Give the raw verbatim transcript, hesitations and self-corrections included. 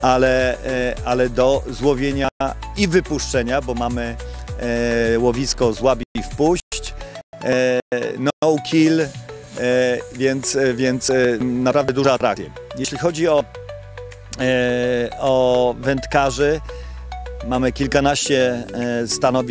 ale, ale do złowienia i wypuszczenia, bo mamy łowisko złap i wpuść, no kill, więc, więc naprawdę duże atrakcje. Jeśli chodzi o, o wędkarzy, mamy kilkanaście stanowisk